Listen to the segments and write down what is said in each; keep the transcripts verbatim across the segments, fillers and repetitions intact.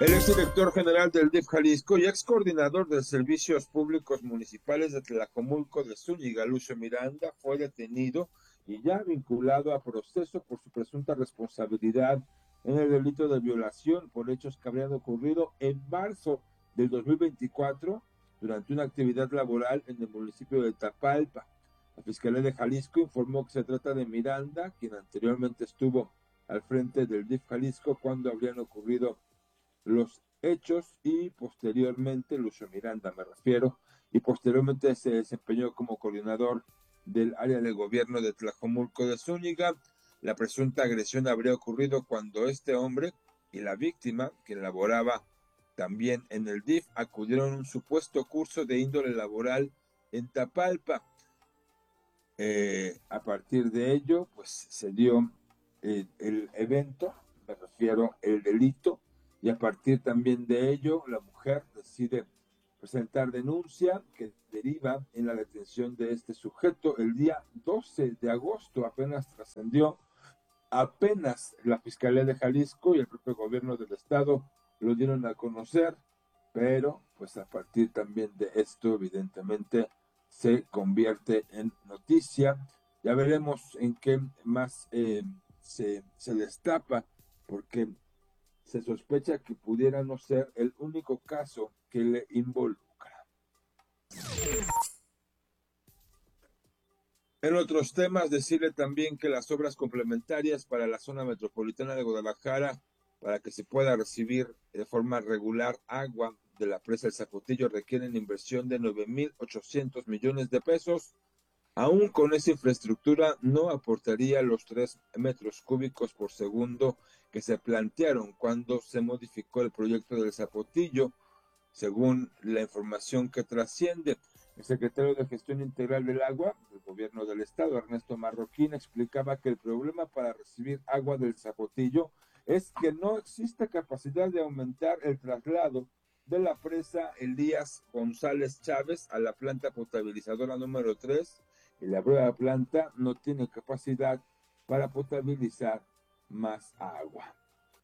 El exdirector general del D I F Jalisco y ex coordinador de Servicios Públicos Municipales de Tlajomulco de Zúñiga, Lucio Miranda, fue detenido y ya vinculado a proceso por su presunta responsabilidad en el delito de violación por hechos que habrían ocurrido en marzo del dos mil veinticuatro durante una actividad laboral en el municipio de Tapalpa. La Fiscalía de Jalisco informó que se trata de Miranda, quien anteriormente estuvo al frente del D I F Jalisco cuando habrían ocurrido los hechos y posteriormente, Lucio Miranda me refiero, y posteriormente se desempeñó como coordinador del área de gobierno de Tlajomulco de Zúñiga. La presunta agresión habría ocurrido cuando este hombre y la víctima, quien laboraba también en el D I F, acudieron a un supuesto curso de índole laboral en Tapalpa. Eh, a partir de ello, pues se dio eh, el evento, me refiero el delito, y a partir también de ello, la mujer decide presentar denuncia que deriva en la detención de este sujeto el día doce de agosto. Apenas trascendió, apenas la Fiscalía de Jalisco y el propio gobierno del estado lo dieron a conocer, pero pues a partir también de esto, evidentemente, se convierte en noticia. Ya veremos en qué más eh, se, se destapa, porque se sospecha que pudiera no ser el único caso que le involucra. En otros temas, decirle también que las obras complementarias para la zona metropolitana de Guadalajara, para que se pueda recibir de forma regular agua de la presa del Zapotillo, requieren inversión de nueve mil ochocientos millones de pesos. Aún con esa infraestructura no aportaría los tres metros cúbicos por segundo que se plantearon cuando se modificó el proyecto del Zapotillo, según la información que trasciende. El secretario de Gestión Integral del Agua del Gobierno del Estado, Ernesto Marroquín, explicaba que el problema para recibir agua del Zapotillo es que no existe capacidad de aumentar el traslado de la presa Elías González Chávez a la planta potabilizadora número tres, y la nueva planta no tiene capacidad para potabilizar más agua.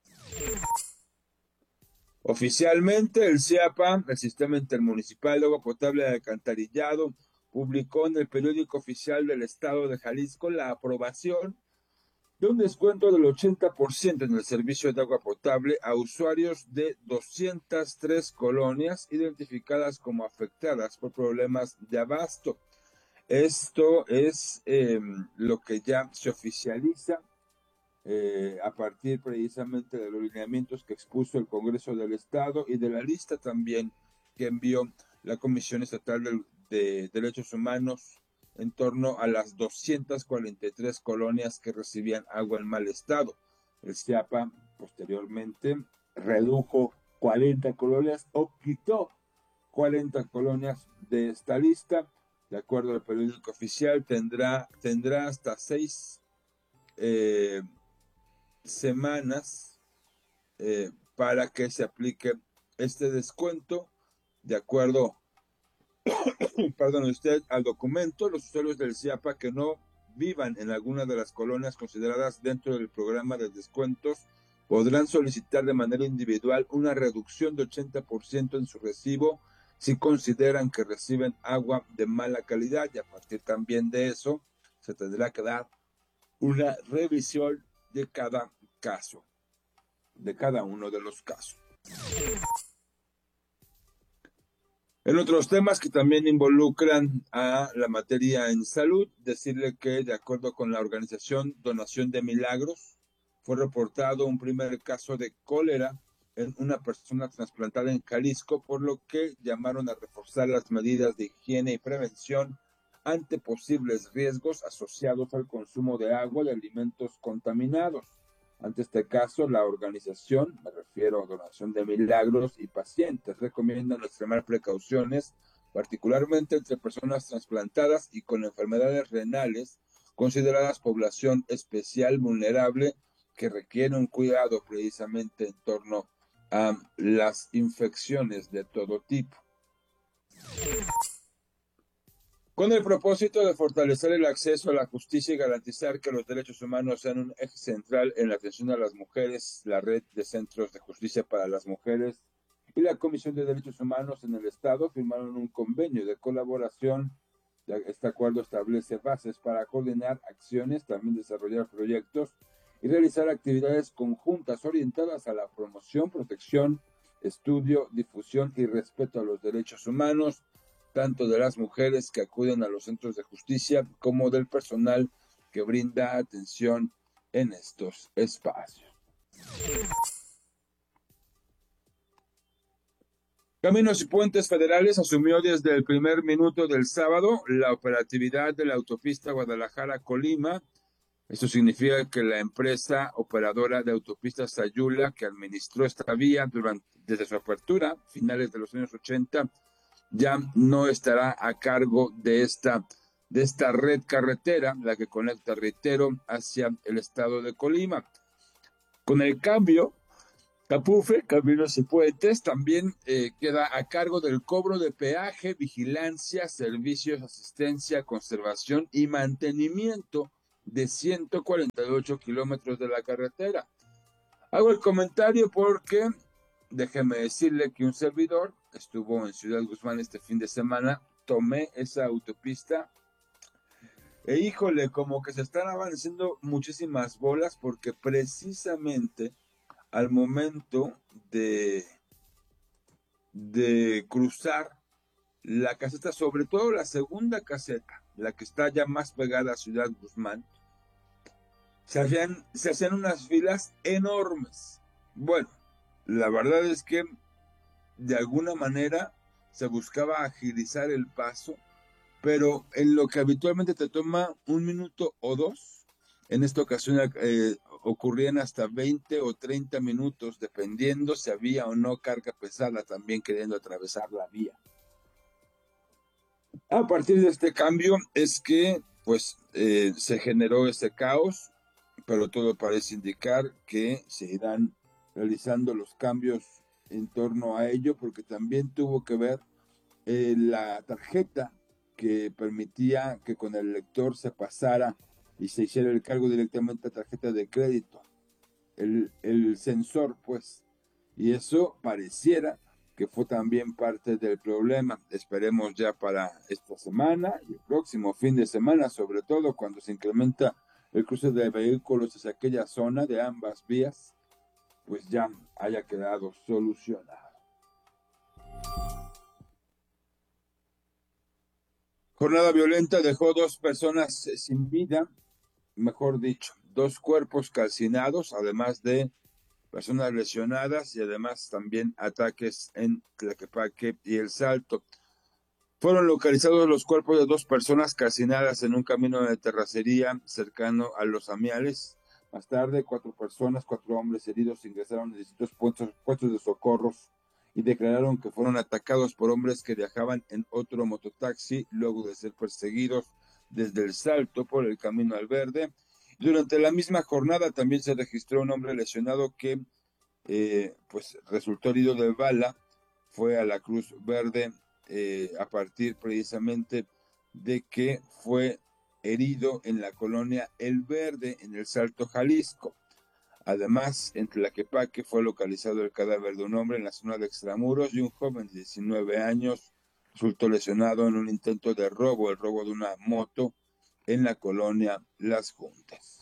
Oficialmente, el SIAPA, el Sistema Intermunicipal de Agua Potable de Alcantarillado, publicó en el periódico oficial del Estado de Jalisco la aprobación de un descuento del ochenta por ciento en el servicio de agua potable a usuarios de doscientas tres colonias identificadas como afectadas por problemas de abasto. Esto es eh, lo que ya se oficializa eh, a partir precisamente de los lineamientos que expuso el Congreso del Estado y de la lista también que envió la Comisión Estatal de, de Derechos Humanos en torno a las doscientas cuarenta y tres colonias que recibían agua en mal estado. El SIAPA posteriormente redujo cuarenta colonias o quitó cuarenta colonias de esta lista. De acuerdo al periódico oficial, tendrá, tendrá hasta seis eh, semanas eh, para que se aplique este descuento. De acuerdo, perdón usted, al documento, los usuarios del SIAPA que no vivan en alguna de las colonias consideradas dentro del programa de descuentos podrán solicitar de manera individual una reducción de ochenta por ciento en su recibo si consideran que reciben agua de mala calidad, y a partir también de eso se tendrá que dar una revisión de cada caso, de cada uno de los casos. En otros temas que también involucran a la materia en salud, decirle que de acuerdo con la organización Donación de Milagros, fue reportado un primer caso de cólera en una persona trasplantada en Jalisco, por lo que llamaron a reforzar las medidas de higiene y prevención ante posibles riesgos asociados al consumo de agua y alimentos contaminados. Ante este caso, la organización, me refiero a Donación de Milagros, y pacientes recomiendan extremar precauciones, particularmente entre personas trasplantadas y con enfermedades renales, consideradas población especial vulnerable, que requiere un cuidado precisamente en torno a las infecciones de todo tipo. Con el propósito de fortalecer el acceso a la justicia y garantizar que los derechos humanos sean un eje central en la atención a las mujeres, la Red de Centros de Justicia para las Mujeres y la Comisión de Derechos Humanos en el Estado firmaron un convenio de colaboración. Este acuerdo establece bases para coordinar acciones, también desarrollar proyectos y realizar actividades conjuntas orientadas a la promoción, protección, estudio, difusión y respeto a los derechos humanos, tanto de las mujeres que acuden a los centros de justicia como del personal que brinda atención en estos espacios. Caminos y Puentes Federales asumió desde el primer minuto del sábado la operatividad de la autopista Guadalajara-Colima. Esto significa que la empresa operadora de autopistas Sayula, que administró esta vía durante, desde su apertura, finales de los años ochenta, ya no estará a cargo de esta, de esta red carretera, la que conecta, reitero, hacia el estado de Colima. Con el cambio, Capufe, Caminos y Puentes, también eh, queda a cargo del cobro de peaje, vigilancia, servicios, asistencia, conservación y mantenimiento de ciento cuarenta y ocho kilómetros de la carretera. Hago el comentario porque déjeme decirle que un servidor estuvo en Ciudad Guzmán este fin de semana, tomé esa autopista e híjole, como que se están avanzando muchísimas bolas porque precisamente al momento de, de cruzar la caseta, sobre todo la segunda caseta, la que está ya más pegada a Ciudad Guzmán, se hacían, se hacían unas filas enormes. Bueno, la verdad es que de alguna manera se buscaba agilizar el paso, pero en lo que habitualmente te toma un minuto o dos, en esta ocasión eh, ocurrían hasta veinte o treinta minutos, dependiendo si había o no carga pesada también queriendo atravesar la vía. A partir de este cambio es que pues eh, se generó ese caos, pero todo parece indicar que se irán realizando los cambios en torno a ello, porque también tuvo que ver eh, la tarjeta que permitía que con el lector se pasara y se hiciera el cargo directamente a tarjeta de crédito, el, el sensor pues, y eso pareciera que fue también parte del problema. Esperemos ya para esta semana y el próximo fin de semana, sobre todo cuando se incrementa el cruce de vehículos hacia aquella zona de ambas vías, pues ya haya quedado solucionado. Jornada violenta dejó dos personas sin vida, mejor dicho, dos cuerpos calcinados, además de personas lesionadas y además también ataques en Tlaquepaque y El Salto. Fueron localizados los cuerpos de dos personas calcinadas en un camino de terracería cercano a Los Amiales. Más tarde, cuatro personas, cuatro hombres heridos ingresaron a distintos puestos, puestos de socorros y declararon que fueron atacados por hombres que viajaban en otro mototaxi luego de ser perseguidos desde El Salto por el Camino al Verde. Durante la misma jornada también se registró un hombre lesionado que eh, pues resultó herido de bala, fue a la Cruz Verde eh, a partir precisamente de que fue herido en la colonia El Verde, en El Salto, Jalisco. Además, en Tlaquepaque fue localizado el cadáver de un hombre en la zona de Extramuros y un joven de diecinueve años resultó lesionado en un intento de robo, el robo de una moto en la colonia Las Juntas.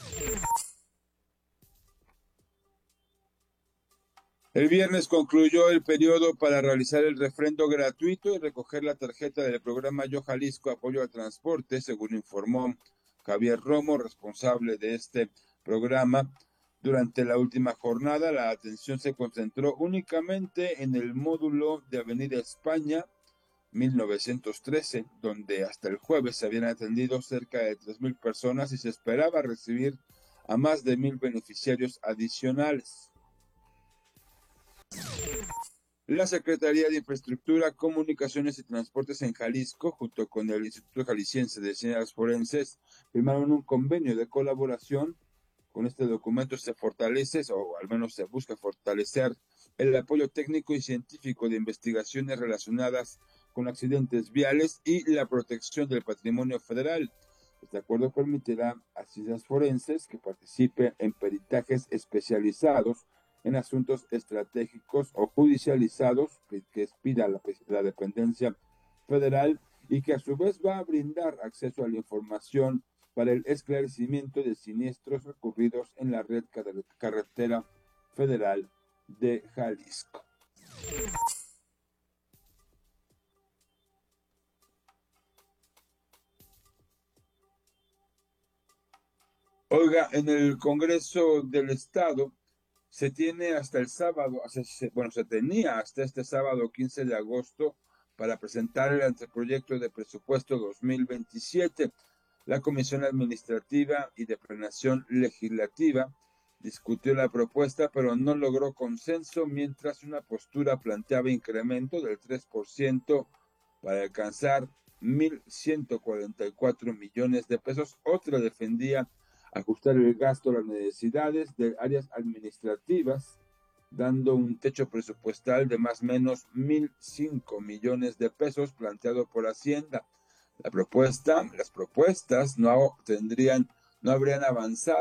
El viernes concluyó el periodo para realizar el refrendo gratuito y recoger la tarjeta del programa Yo Jalisco Apoyo al Transporte, según informó Javier Romo, responsable de este programa. Durante la última jornada, la atención se concentró únicamente en el módulo de Avenida España, mil novecientos trece, donde hasta el jueves se habían atendido cerca de tres mil personas y se esperaba recibir a más de mil beneficiarios adicionales. La Secretaría de Infraestructura, Comunicaciones y Transportes en Jalisco, junto con el Instituto Jalisciense de Ciencias Forenses, firmaron un convenio de colaboración. Con este documento se fortalece, o al menos se busca fortalecer, el apoyo técnico y científico de investigaciones relacionadas con accidentes viales y la protección del patrimonio federal. Este acuerdo permitirá a ciencias forenses que participen en peritajes especializados en asuntos estratégicos o judicializados que expida la, la dependencia federal y que a su vez va a brindar acceso a la información para el esclarecimiento de siniestros ocurridos en la red carretera federal de Jalisco. Oiga, en el Congreso del Estado se tiene hasta el sábado, bueno, se tenía hasta este sábado quince de agosto para presentar el anteproyecto de presupuesto dos mil veintisiete. La Comisión Administrativa y de Planeación Legislativa discutió la propuesta, pero no logró consenso, mientras una postura planteaba incremento del tres por ciento para alcanzar mil ciento cuarenta y cuatro millones de pesos. Otra defendía ajustar el gasto a las necesidades de áreas administrativas, dando un techo presupuestal de más o menos mil cinco millones de pesos planteado por Hacienda. La propuesta, las propuestas no tendrían, no habrían avanzado